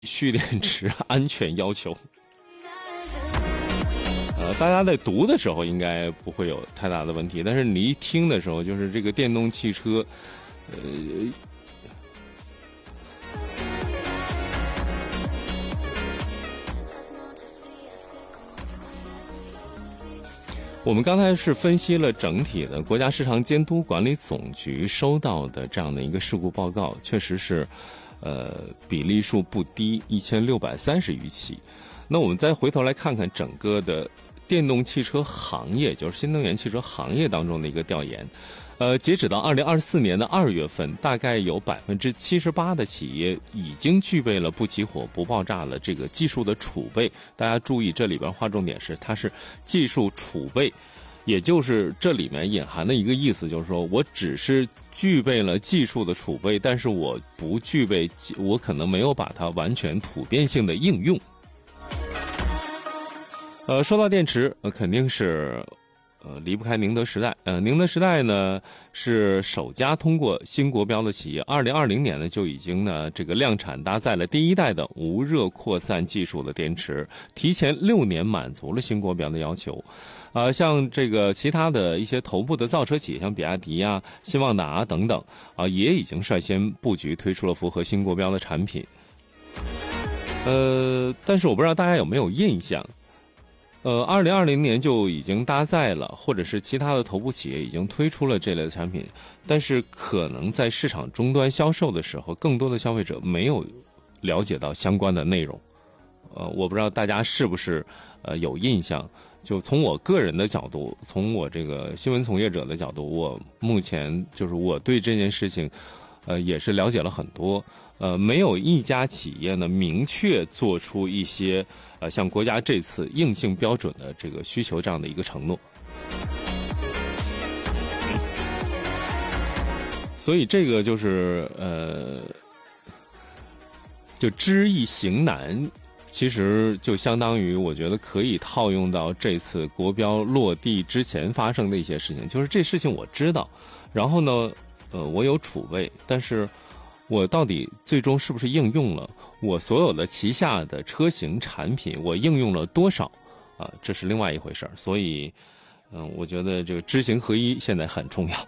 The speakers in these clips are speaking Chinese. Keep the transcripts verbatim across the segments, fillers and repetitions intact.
蓄电池安全要求。呃，大家在读的时候应该不会有太大的问题，但是你一听的时候，就是这个电动汽车，呃，我们刚才是分析了整体的国家市场监督管理总局收到的这样的一个事故报告，确实是，呃，比例数不低，一千六百三十余起。那我们再回头来看看整个的电动汽车行业，就是新能源汽车行业当中的一个调研。呃，截止到二零二四年的二月份，大概有百分之七十八的企业已经具备了不起火不爆炸的这个技术的储备。大家注意，这里边划重点是它是技术储备，也就是这里面隐含的一个意思，就是说我只是具备了技术的储备，但是我不具备，我可能没有把它完全普遍性的应用。呃，说到电池，呃，肯定是。呃，离不开宁德时代。呃，宁德时代呢是首家通过新国标的企业，二零二零年呢就已经呢这个量产搭载了第一代的无热扩散技术的电池，提前六年满足了新国标的要求。呃，像这个其他的一些头部的造车企业，像比亚迪啊、新旺达啊等等啊、呃，也已经率先布局推出了符合新国标的产品。呃，但是我不知道大家有没有印象。呃，二零二零年就已经搭载了，或者是其他的头部企业已经推出了这类的产品，但是可能在市场终端销售的时候，更多的消费者没有了解到相关的内容。呃，我不知道大家是不是呃有印象。就从我个人的角度，从我这个新闻从业者的角度，我目前就是我对这件事情，呃，也是了解了很多。呃，没有一家企业呢明确做出一些呃像国家这次硬性标准的这个需求这样的一个承诺，所以这个就是呃，就知易行难，其实就相当于我觉得可以套用到这次国标落地之前发生的一些事情，就是这事情我知道，然后呢，呃，我有储备，但是。我到底最终是不是应用了我所有的旗下的车型产品，我应用了多少啊？这是另外一回事儿。所以，嗯，我觉得这个知行合一现在很重要。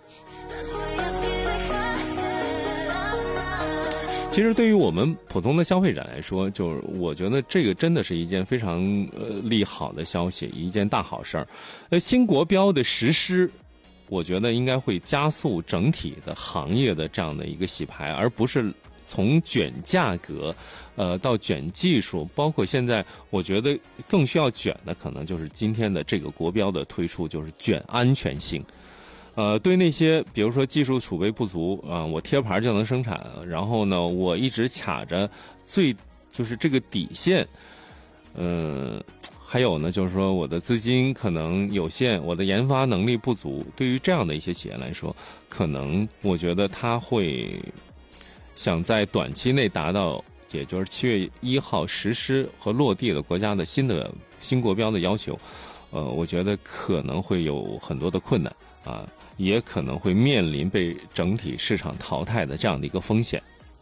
其实对于我们普通的消费者来说，就是我觉得这个真的是一件非常呃利好的消息，一件大好事儿。呃，新国标的实施。我觉得应该会加速整体的行业的这样的一个洗牌，而不是从卷价格，呃，到卷技术，包括现在我觉得更需要卷的，可能就是今天的这个国标的推出，就是卷安全性。呃，对那些比如说技术储备不足啊、呃，我贴牌就能生产，然后呢，我一直卡着最就是这个底线，嗯、呃。还有呢，就是说我的资金可能有限，我的研发能力不足。对于这样的一些企业来说，可能我觉得他会想在短期内达到，也就是七月一号实施和落地了国家的新的新国标的要求。呃，我觉得可能会有很多的困难啊，也可能会面临被整体市场淘汰的这样的一个风险。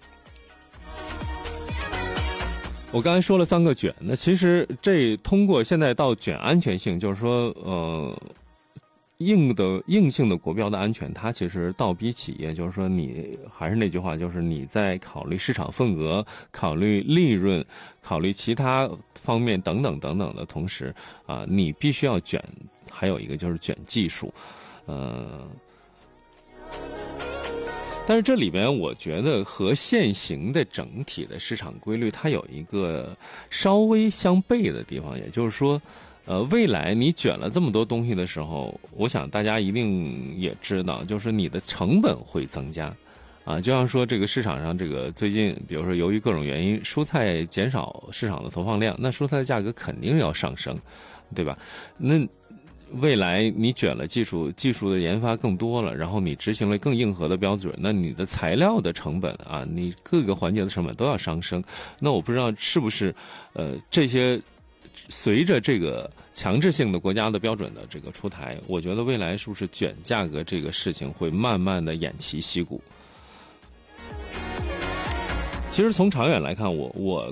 我刚才说了三个卷，那其实这通过现在到卷安全性，就是说，呃，硬的硬性的国标的安全，它其实倒逼企业，就是说你还是那句话，就是你在考虑市场份额、考虑利润、考虑其他方面等等等等的同时，啊、呃，你必须要卷，还有一个就是卷技术，呃。但是这里边我觉得和现行的整体的市场规律它有一个稍微相悖的地方，也就是说呃，未来你卷了这么多东西的时候，我想大家一定也知道，就是你的成本会增加啊，就像说这个市场上这个最近比如说由于各种原因蔬菜减少市场的投放量，那蔬菜的价格肯定要上升，对吧？那未来你卷了技术，技术的研发更多了，然后你执行了更硬核的标准，那你的材料的成本啊，你各个环节的成本都要上升。那我不知道是不是，呃，这些随着这个强制性的国家的标准的这个出台，我觉得未来是不是卷价格这个事情会慢慢的偃旗息鼓。 其实从长远来看，我我